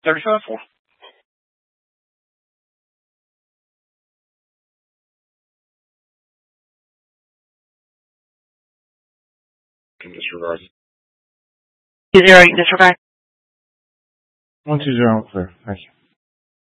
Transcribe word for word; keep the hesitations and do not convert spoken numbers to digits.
thirty-five four. Disregard. Two zero, disregard. One two zero, clear. Thank you.